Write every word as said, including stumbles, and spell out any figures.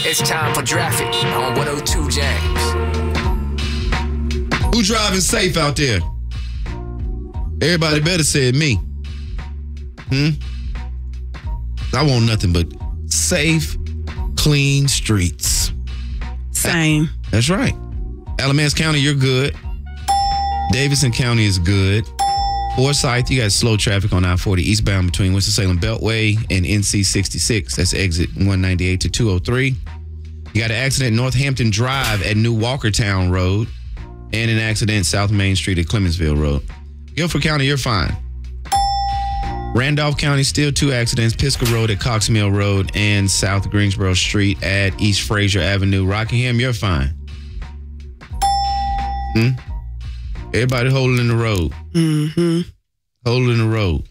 It's time for Traffic on one oh two James. Who driving safe out there? Everybody better say me. Hmm? I want nothing but safe, clean streets. Same. That's right. Alamance County, you're good. Davidson County is good. Forsyth, you got slow traffic on I forty eastbound between Winston-Salem Beltway and N C sixty-six. That's exit one ninety-eight to two oh three. You got an accident Northampton Drive at New Walkertown Road and an accident South Main Street at Clemensville Road. Guilford County, you're fine. Randolph County, still two accidents. Pisgah Road at Cox Mill Road and South Greensboro Street at East Fraser Avenue. Rockingham, you're fine. Hmm? Everybody holding in the road. Mm-hmm. Holding in the road.